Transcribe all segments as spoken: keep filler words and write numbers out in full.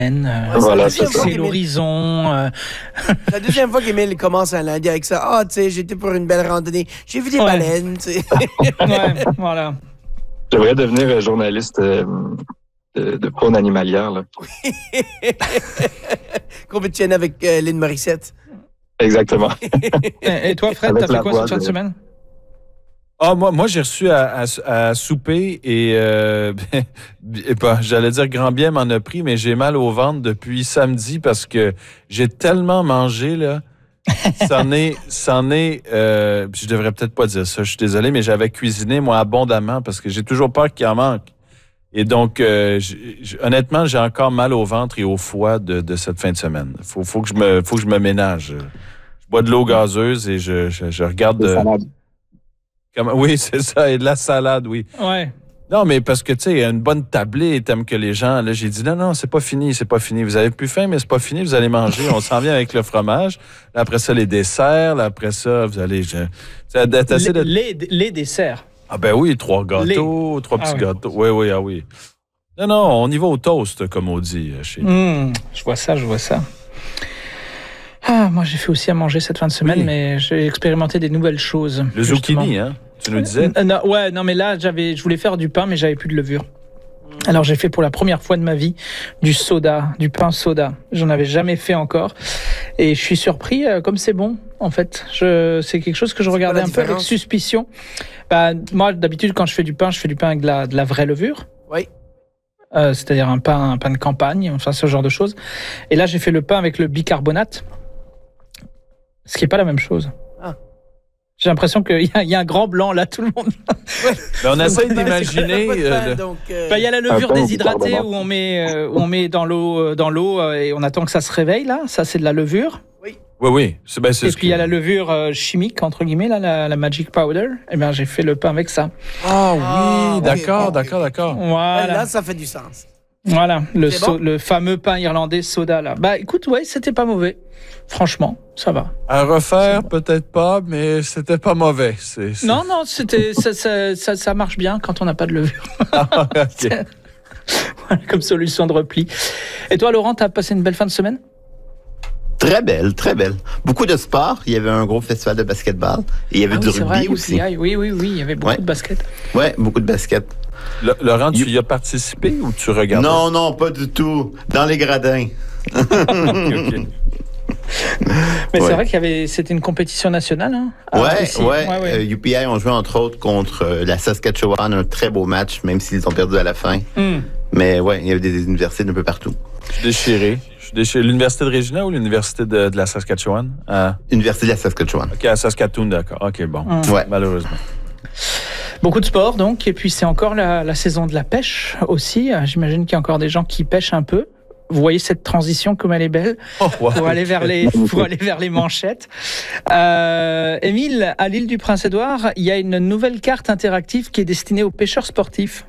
Euh, voilà, c'est fixer l'horizon. Euh... C'est la deuxième fois qu'Émile commence à lundi avec ça. Ah, tu sais, j'étais pour une belle randonnée. J'ai vu des ouais. baleines, tu sais. Ouais, voilà. J'aimerais devenir journaliste euh, de, de faune animalière. Là. Compétitionne avec euh, Lynn Morissette. Exactement. et, et toi, Fred, t'as fait quoi cette fin de semaine? Ah, moi, moi j'ai reçu à, à, à souper et, euh, et pas, j'allais dire grand bien m'en a pris, mais j'ai mal au ventre depuis samedi parce que j'ai tellement mangé, là. C'en est, c'en est, euh, je devrais peut-être pas dire ça, je suis désolé, mais j'avais cuisiné, moi, abondamment parce que j'ai toujours peur qu'il en manque. Et donc, euh, j', j', honnêtement, j'ai encore mal au ventre et au foie de, de cette fin de semaine. Faut, faut que je me, faut que je me ménage. Je bois de l'eau gazeuse et je, je, je regarde de... Comme, oui, c'est ça, et de la salade, oui. Ouais. Non, mais parce que, tu sais, une bonne tablée, t'aimes que les gens... Là, j'ai dit, non, non, c'est pas fini, c'est pas fini. Vous avez plus faim, mais c'est pas fini, vous allez manger. On s'en vient avec le fromage. Là, après ça, les desserts. Là, après ça, vous allez... Je, les, assez de... les, les desserts. Ah ben oui, trois gâteaux, les... trois petits ah, oui. gâteaux. Oui, oui, ah oui. Non, non, on y va au toast, comme on dit chez nous. Mmh, je vois ça, je vois ça. Ah, moi, j'ai fait aussi à manger cette fin de semaine, oui. mais j'ai expérimenté des nouvelles choses. Le justement. Zucchini, hein? Tu nous disais? Euh, non, ouais, non, mais là, j'avais, je voulais faire du pain, mais j'avais plus de levure. Alors, j'ai fait pour la première fois de ma vie du soda, du pain soda. J'en avais jamais fait encore. Et je suis surpris, euh, comme c'est bon, en fait. Je, c'est quelque chose que je c'est regardais un différence? peu avec suspicion. Bah, moi, d'habitude, quand je fais du pain, je fais du pain avec de la, de la vraie levure. Oui. Euh, c'est-à-dire un pain, un pain de campagne, enfin, ce genre de choses. Et là, j'ai fait le pain avec le bicarbonate. Ce qui n'est pas la même chose. Ah. J'ai l'impression qu'il y, y a un grand blanc là, tout le monde. Ouais. Mais on essaie d'imaginer. Il euh, euh... bah, y a la levure déshydratée où on met, euh, où on met dans l'eau, dans l'eau euh, et on attend que ça se réveille là. Ça, c'est de la levure. Oui. Oui, oui. C'est, ben, c'est et puis il que... y a la levure euh, chimique entre guillemets là, la, la magic powder. Et bien, j'ai fait le pain avec ça. Ah oui, ah, d'accord, oui, d'accord, d'accord. Voilà. Là, ça fait du sens. Voilà, le, so, bon le fameux pain irlandais soda là. Bah, écoute, ouais, c'était pas mauvais. Franchement, ça va. À refaire, peut-être pas, mais c'était pas mauvais. C'est, c'est... Non, non, c'était, ça, ça, ça, ça marche bien quand on n'a pas de levure. Ah, OK. Voilà, comme solution de repli. Et toi, Laurent, t'as passé une belle fin de semaine? Très belle, très belle. Beaucoup de sport. Il y avait un gros festival de basketball. Et il y avait ah, du oui, rugby aussi. Oui, oui, oui. Il y avait beaucoup ouais. de basket. Oui, beaucoup de basket. Le, Laurent, tu y as participé ou tu regardais? Non, non, pas du tout. Dans les gradins. okay, okay. Mais ouais. c'est vrai qu'il y avait, c'était une compétition nationale. Hein, ouais, ouais, ouais, ouais. Euh, U P I ont joué entre autres contre euh, la Saskatchewan, un très beau match, même s'ils ont perdu à la fin. Mm. Mais ouais, il y avait des universités d'un peu partout. Je suis déchiré. Je suis déchiré. L'université de Regina ou l'université de, de la Saskatchewan? Ah. Université de la Saskatchewan. OK, à Saskatoon, d'accord. OK, bon. Mm. Ouais. Malheureusement. Beaucoup de sport, donc. Et puis, c'est encore la, la saison de la pêche aussi. J'imagine qu'il y a encore des gens qui pêchent un peu. Vous voyez cette transition comme elle est belle oh, wow. pour aller vers les pour aller vers les manchettes. Euh, Émile, à l'île du Prince-Édouard, il y a une nouvelle carte interactive qui est destinée aux pêcheurs sportifs.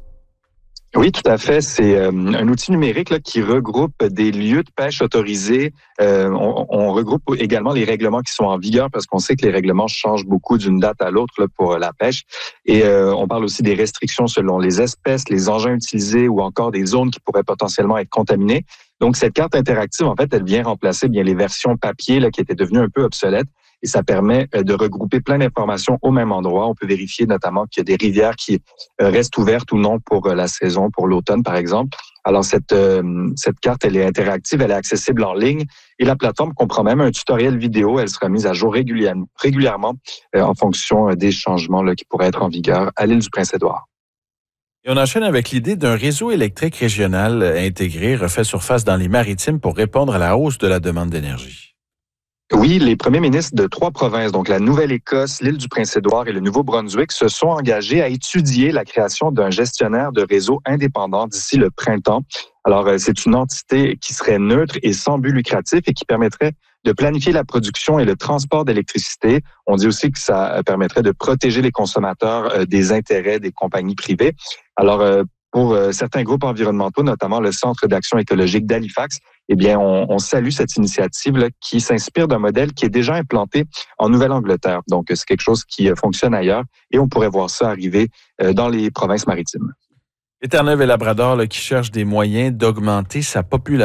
Oui, tout à fait. C'est euh, un outil numérique là, qui regroupe des lieux de pêche autorisés. Euh, on, on regroupe également les règlements qui sont en vigueur parce qu'on sait que les règlements changent beaucoup d'une date à l'autre là, pour la pêche. Et euh, on parle aussi des restrictions selon les espèces, les engins utilisés ou encore des zones qui pourraient potentiellement être contaminées. Donc, cette carte interactive, en fait, elle vient remplacer bien les versions papier là, qui étaient devenues un peu obsolètes. Et ça permet de regrouper plein d'informations au même endroit. On peut vérifier notamment qu'il y a des rivières qui restent ouvertes ou non pour la saison, pour l'automne, par exemple. Alors, cette, euh, cette carte, elle est interactive, elle est accessible en ligne. Et la plateforme comprend même un tutoriel vidéo. Elle sera mise à jour régulièrement, régulièrement euh, en fonction des changements là, qui pourraient être en vigueur à l'île du Prince-Édouard. Et on enchaîne avec l'idée d'un réseau électrique régional intégré, refait surface dans les maritimes pour répondre à la hausse de la demande d'énergie. Oui, les premiers ministres de trois provinces, donc la Nouvelle-Écosse, l'île du Prince-Édouard et le Nouveau-Brunswick, se sont engagés à étudier la création d'un gestionnaire de réseau indépendant d'ici le printemps. Alors, c'est une entité qui serait neutre et sans but lucratif et qui permettrait de planifier la production et le transport d'électricité. On dit aussi que ça permettrait de protéger les consommateurs des intérêts des compagnies privées. Alors, pour certains groupes environnementaux, notamment le Centre d'action écologique d'Halifax, eh bien, on, on salue cette initiative là, qui s'inspire d'un modèle qui est déjà implanté en Nouvelle-Angleterre. Donc, c'est quelque chose qui fonctionne ailleurs et on pourrait voir ça arriver dans les provinces maritimes. Terre-Neuve et Labrador là, qui cherche des moyens d'augmenter sa popularité.